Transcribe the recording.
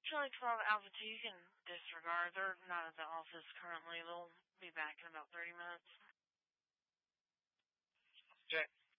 Charlie 12 Alpha 2, you can disregard. They're not at the office currently. They'll be back in about 30 minutes. Okay.